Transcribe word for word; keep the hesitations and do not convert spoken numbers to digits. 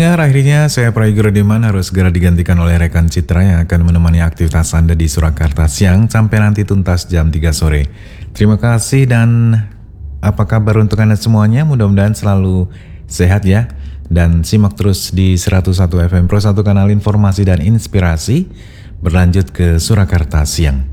Pendengar, akhirnya saya Prayogo Rediman harus segera digantikan oleh rekan Citra yang akan menemani aktivitas Anda di Surakarta siang sampai nanti tuntas jam tiga sore. Terima kasih dan apa kabar untuk Anda semuanya? Mudah-mudahan selalu sehat ya. Dan simak terus di seratus satu F M Pro, satu kanal informasi dan inspirasi, berlanjut ke Surakarta siang.